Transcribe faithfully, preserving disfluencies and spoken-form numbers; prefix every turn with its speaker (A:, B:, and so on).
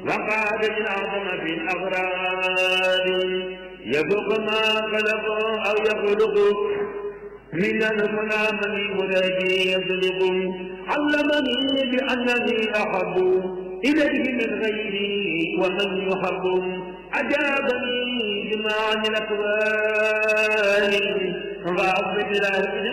A: وقعد الأعظم في الأغرار يفوق ما خلقه أو يخلق من المنام مرادي يطلق علمني بأنني أحب إليه من غيري ومن يحب أجابني بما عن الأكوان فأصبح له